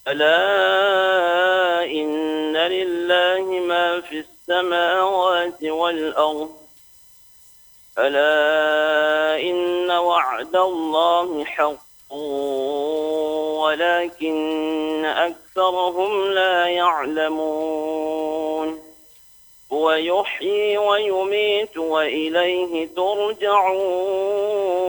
ألا إن لله ما في السماوات والأرض ألا إن وعد الله حق ولكن أكثرهم لا يعلمون هو يحيي ويميت وإليه ترجعون